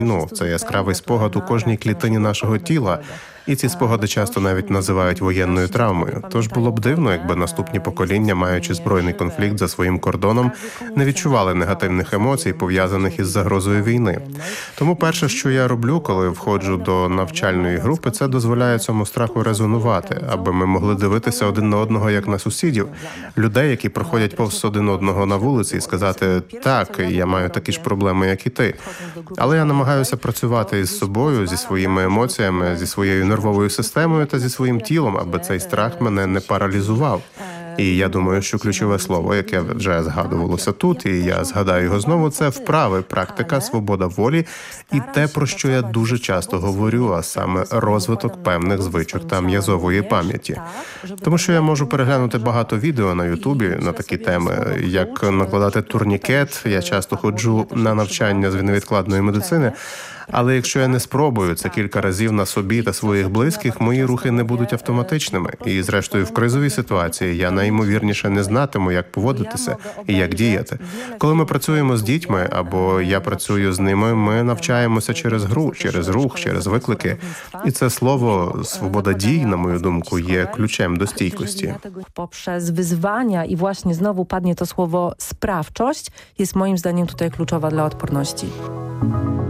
Це яскравий спогад у кожній клітині нашого тіла. І ці спогади часто навіть називають воєнною травмою. Тож було б дивно, якби наступні покоління, маючи збройний конфлікт за своїм кордоном, не відчували негативних емоцій, пов'язаних із загрозою війни. Тому перше, що я роблю, коли входжу до навчальної групи, це дозволяє цьому страху резонувати, аби ми могли дивитися один на одного як на сусідів, людей, які проходять повз один одного на вулиці, і сказати: «Так, я маю такі ж проблеми, як і ти». Але я намагаюся працювати із собою, зі своїми емоціями, зі своєю нервовою системою та зі своїм тілом, аби цей страх мене не паралізував. І я думаю, що ключове слово, яке вже згадувалося тут, і я згадаю його знову, це вправи, практика, свобода волі і те, про що я дуже часто говорю, а саме розвиток певних звичок та м'язової пам'яті. Тому що я можу переглянути багато відео на Ютубі на такі теми, як накладати турнікет, я часто ходжу на навчання з невідкладної медицини, але якщо я не спробую це кілька разів на собі та своїх близьких, мої рухи не будуть автоматичними. І, зрештою, в кризовій ситуації я найімовірніше не знатиму, як поводитися і як діяти. Коли ми працюємо з дітьми, або я працюю з ними, ми навчаємося через гру, через рух, через виклики. І це слово «свобода дій», на мою думку, є ключем до стійкості. Poprzez wyzwania i właśnie znowu padnie to słowo sprawczość jest moim zdaniem tutaj kluczowa dla odporności.